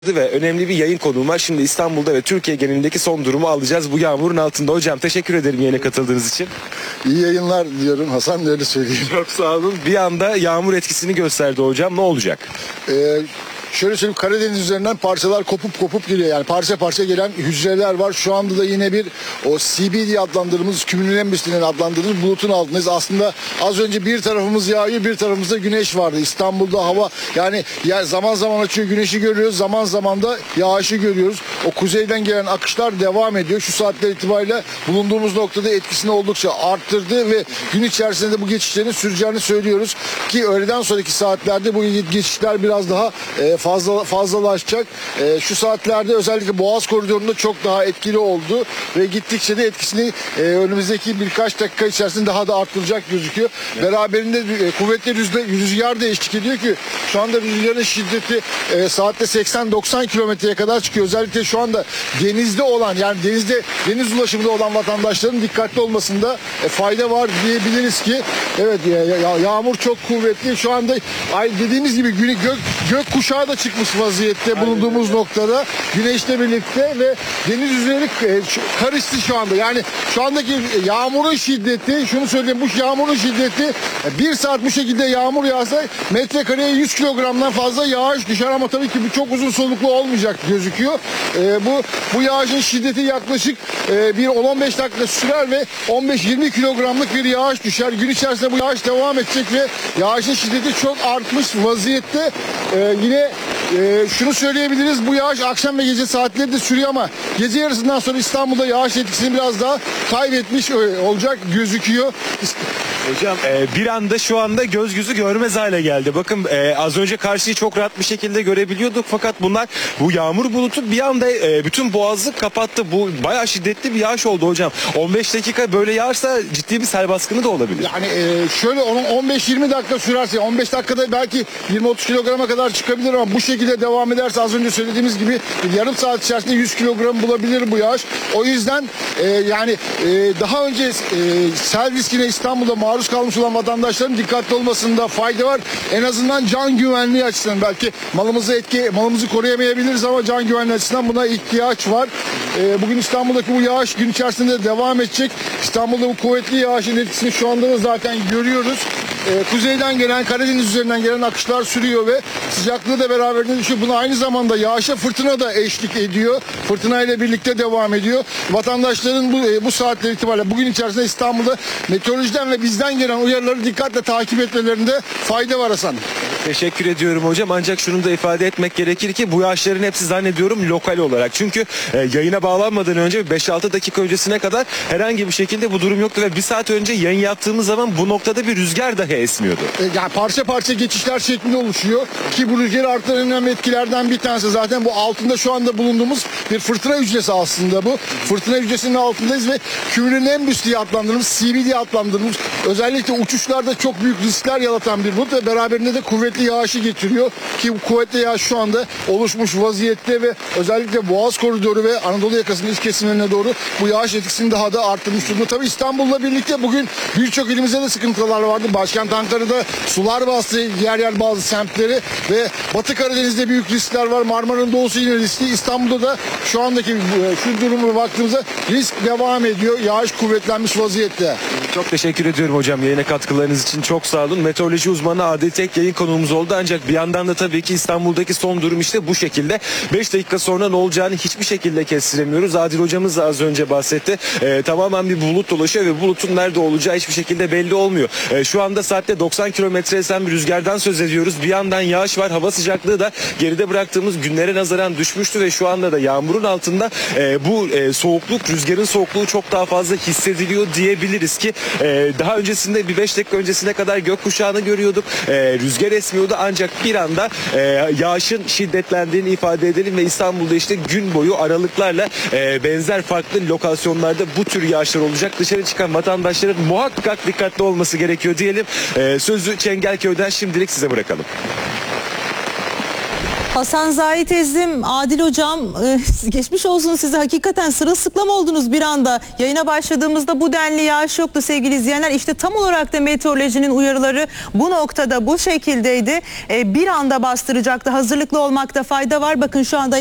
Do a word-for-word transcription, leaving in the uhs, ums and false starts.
Ve önemli bir yayın konuğum var. Şimdi İstanbul'da ve Türkiye genelindeki son durumu alacağız bu yağmurun altında. Hocam teşekkür ederim yayına katıldığınız için. İyi yayınlar diyorum Hasan, öyle söyleyeyim. Çok sağ olun. Bir anda yağmur etkisini gösterdi hocam. Ne olacak? Ee, şöyle söyleyeyim, Karadeniz üzerinden parçalar kopup kopup geliyor. Yani parça parça gelen hücreler var. Şu anda da yine bir o C B diye adlandırdığımız, kümülonimbüsünün adlandırdığımız bulutun altındayız. Aslında az önce bir tarafımız yağıyor, bir tarafımızda güneş vardı. İstanbul'da hava yani ya zaman zaman açıyor, güneşi görüyoruz. Zaman zaman da yağışı görüyoruz. O kuzeyden gelen akışlar devam ediyor. Şu saatler itibariyle bulunduğumuz noktada etkisini oldukça arttırdı ve gün içerisinde de bu geçişlerin süreceğini söylüyoruz. Ki öğleden sonraki saatlerde bu geçişler biraz daha e, fazla fazlalaşacak. E, şu saatlerde özellikle Boğaz koridorunda çok daha etkili oldu ve gittikçe de etkisini e, önümüzdeki birkaç dakika içerisinde daha da arttıracak gözüküyor. Beraberinde e, kuvvetli rüzgar, rüzgar da eşlik ediyor ki şu anda rüzgarın şiddeti e, saatte seksen doksan kilometreye kadar çıkıyor. Özellikle şu anda denizde olan, yani denizde deniz ulaşımında olan vatandaşların dikkatli olmasında e, fayda var diyebiliriz ki evet ya, ya, yağmur çok kuvvetli. Şu anda ay dediğimiz gibi gün, gök, gök kuşağı da çıkmış vaziyette bulunduğumuz Aynen. noktada güneşle birlikte ve deniz üzeri e, karıştı şu anda. Yani şu andaki yağmurun şiddeti, şunu söyleyeyim, bu yağmurun şiddeti e, bir saat bu şekilde yağmur yağsa metrekareye yüz kilogramdan fazla yağış düşer ama tabii ki bu çok uzun soluklu olmayacak gözüküyor. E, bu bu yağışın şiddeti yaklaşık e, bir on on beş dakika sürer ve on beş yirmi kilogramlık bir yağış düşer. Gün içerisinde bu yağış devam edecek ve yağışın şiddeti çok artmış vaziyette. E, yine e, şunu söyleyebiliriz, bu yağış akşam ve gece saatleri de sürüyor ama gece yarısından sonra İstanbul'da yağış etkisini biraz daha kaybetmiş olacak gözüküyor. Hocam e, bir anda şu anda göz yüzü görmez hale geldi. Bakın e, az önce karşıyı çok rahat bir şekilde görebiliyorduk fakat bunlar, bu yağmur bulutu bir anda e, bütün boğazı kapattı. Bu bayağı şiddetli bir yağış oldu hocam. on beş dakika böyle yağarsa ciddi bir sel baskını da olabilir. Yani e, şöyle on beş yirmi dakika sürerse, on beş dakikada belki yirmi otuz kilograma kadar çıkabilir ama bu şekilde devam ederse az önce söylediğimiz gibi bir yarım saat içerisinde yüz kilogram bulabilir bu yağış. O yüzden e, yani e, daha önce e, sel riskine İstanbul'da maruz kalmış olan vatandaşların dikkatli olmasında fayda var. En azından can güvenliği açısından, belki malımızı etki malımızı koruyamayabiliriz ama can güvenliği açısından buna ihtiyaç var. E, bugün İstanbul'daki bu yağış gün içerisinde devam edecek. İstanbul'da bu kuvvetli yağışın etkisini şu anda da zaten görüyoruz. E, kuzeyden gelen, Karadeniz üzerinden gelen akışlar sürüyor ve sıcaklığı da beraberinde düşüyor. Buna aynı zamanda yağışa fırtına da eşlik ediyor. Fırtına ile birlikte devam ediyor. Vatandaşların bu e, bu saatler itibariyle bugün içerisinde İstanbul'da meteorolojiden ve bizden gelen uyarıları dikkatle takip etmelerinde fayda var Hasan. Teşekkür ediyorum hocam. Ancak şunu da ifade etmek gerekir ki bu yağışların hepsi zannediyorum lokal olarak. Çünkü e, yayına bağlanmadan önce beş altı dakika öncesine kadar herhangi bir şekilde bu durum yoktu ve bir saat önce yayın yaptığımız zaman bu noktada bir rüzgar dahi esmiyordu. E, yani parça parça geçişler şeklinde oluşuyor ki bu rüzgarı arttıran önemli etkilerden bir tanesi zaten bu altında şu anda bulunduğumuz bir fırtına hücresi aslında bu. Fırtına hücresinin altındayız ve kümülonimbüs diye adlandırdığımız, C B diye adlandırdığımız, özellikle uçuşlarda çok büyük riskler yaratan bir bulut ve beraberinde de kuvvetli yağışı getiriyor ki bu kuvvetli yağış şu anda oluşmuş vaziyette ve özellikle Boğaz koridoru ve Anadolu yakasının iç kesimlerine doğru bu yağış etkisini daha da arttırmış durumda. Tabii İstanbul'la birlikte bugün birçok ilimizde de sıkıntılar vardı. Başkent Ankara'da sular bastı yer yer bazı semtleri ve Batı Karadeniz'de büyük riskler var. Marmara'nın doğusu yine riskli. İstanbul'da da şu andaki şu duruma baktığımızda risk devam ediyor. Yağış kuvvetlenmiş vaziyette. Çok teşekkür ediyorum hocam yayına katkılarınız için. Çok sağ olun. Meteoroloji uzmanı Adil Tek yayın konuğumuz oldu. Ancak bir yandan da tabii ki İstanbul'daki son durum işte bu şekilde. beş dakika sonra ne olacağını hiçbir şekilde kestiremiyoruz. Adil hocamız da az önce bahsetti. Ee, tamamen bir bulut dolaşıyor ve bulutun nerede olacağı hiçbir şekilde belli olmuyor. Ee, şu anda saatte doksan kilometre esen bir rüzgardan söz ediyoruz. Bir yandan yağış var. Hava sıcaklığı da geride bıraktığımız günlere nazaran düşmüştü ve şu anda da yağmurun altında e, bu e, soğukluk, rüzgarın soğukluğu çok daha fazla hissediliyor diyebiliriz ki e, daha öncesinde bir beş dakika öncesine kadar gökkuşağını görüyorduk. E, rüzgar esmiyordu ancak bir anda e, yağışın şiddetlendiğini ifade edelim ve İstanbul'da işte gün boyu aralıklarla e, benzer farklı lokasyonlarda bu tür yağışlar olacak. Dışarı çıkan vatandaşların muhakkak dikkatli olması gerekiyor diyelim. E, sözü Çengelköy'den şimdilik size bırakalım. Hasan Zahit Tezlim, Adil Hocam, e, geçmiş olsun size, hakikaten sırılsıklam oldunuz bir anda. Yayına başladığımızda bu denli yağış yoktu sevgili izleyenler. İşte tam olarak da meteorolojinin uyarıları bu noktada bu şekildeydi. E, bir anda bastıracaktı, hazırlıklı olmakta fayda var. Bakın şu anda